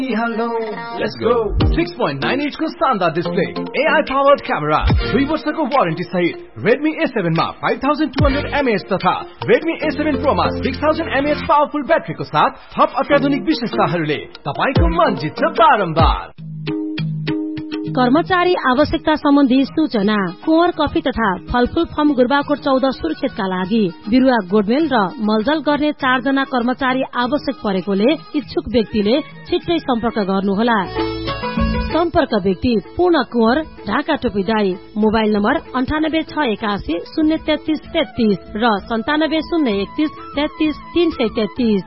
Hello, let's go. 6.9 inch को शानदार display, AI powered camera, 2 वर्षको वारेन्टी सहित Redmi A7 मा 5200 mAh तथा Redmi A7 Pro मा 6000 mAh पावरफुल ब्याट्रीको साथ थप अत्याधुनिक विशेषताहरूले तपाईको मन जित्छ बारम्बार। कर्मचारी आवश्यकता सम्बन्धी सूचना। कुँवर कफी तथा फलफुल फर्म गुरबाकोट 14 सुरक्षितका लागि बिरुवा गोडमेल र मलजल गर्ने 4 जना कर्मचारी आवश्यक परेकोले इच्छुक व्यक्तिले छिट्टै सम्पर्क गर्नुहोला। सम्पर्क व्यक्ति पूर्ण कुँवर, ढाका टोपीदाई। मोबाइल नम्बर 9861 03333 र 9701 33 333।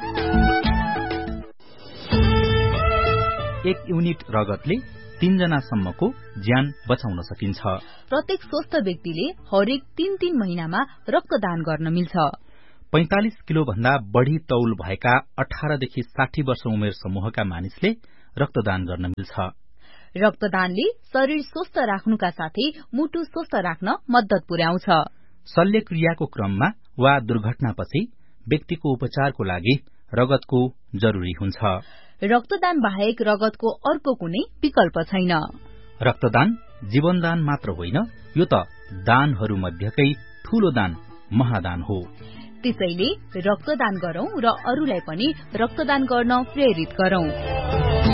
1 युनिट रगतले 3 जनासम्मको ज्यान बचाउन सकिन्छ। प्रत्येक स्वस्थ व्यक्तिले हरेक 3 महिनामा रक्तदान गर्न मिल्छ। 45 किलो भन्दा बढ़ी तौल भएका 18 देखि 60 वर्ष उमेर समूहका मानिसले रक्तदान गर्न मिल्छ। रक्तदानले शरीर स्वस्थ राख्नुका साथै मुटु स्वस्थ राख्न मद्दत पुर्याउँछ। शल्यक्रियाको क्रममा वा दुर्घटनापछि व्यक्तिको उपचारको लागि रगतको जरुरी हुन्छ। रक्तदान बाहेक रगतको अर्को कुनै विकल्प छैन। रक्तदान जीवनदान मात्र होइन, यो त दानहरू मध्येकै ठूलो दान महादान हो। त्यसैले रक्तदान गरौं र अरूलाई पनि रक्तदान गर्न प्रेरित गरौं।